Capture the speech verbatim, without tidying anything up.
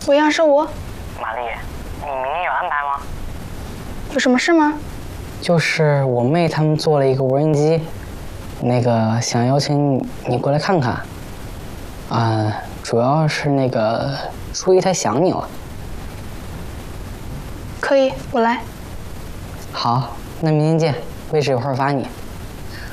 喂，杨十五。 玛丽，你明天有安排吗？ 有什么事吗？ 就是我妹他们做了一个无人机，那个想邀请你你过来看看。啊、呃，主要是那个初一他想你了。 可以，我来。 好，那明天见，位置一会儿发你。